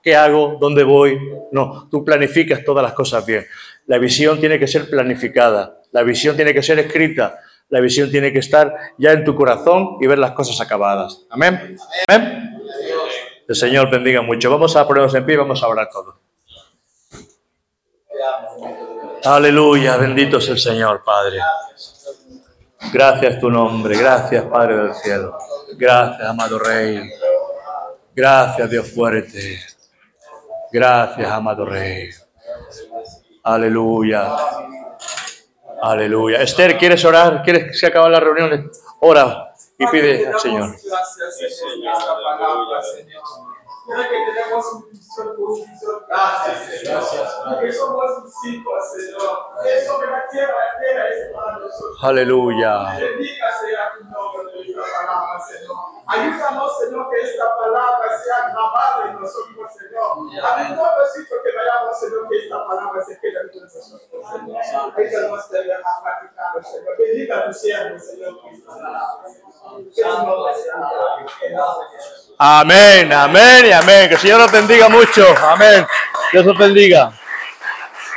¿Qué hago? ¿Dónde voy? No, tú planificas todas las cosas bien. La visión tiene que ser planificada, la visión tiene que ser escrita, la visión tiene que estar ya en tu corazón y ver las cosas acabadas. Amén. Amén. El Señor bendiga mucho. Vamos a ponernos en pie y vamos a orar todos. Aleluya, bendito es el Señor, Padre. Gracias tu nombre, gracias Padre del cielo. Gracias, amado Rey. Gracias, Dios fuerte. Gracias, amado Rey. Aleluya. Aleluya. Esther, ¿quieres orar? ¿Quieres que se acabe la reunión? Ora y pide al Señor. Mira que tenemos un visión por visión. Gracias. Porque somos discípulos, Señor. Eso que la tierra entera es para nosotros. Aleluya. Bendiga sea tu nombre de esta palabra, Señor. Ayúdanos, Señor, que esta palabra sea grabada en nosotros, Señor. A todo sitio que vayamos, Señor, que esta palabra se quede en nosotros, Señor. Ayúdanos a practicarlo, Señor. Bendiga a tu siervo, Señor, con esta palabra, Señor. Amén, amén y amén. Que el Señor os bendiga mucho. Amén. Dios os bendiga.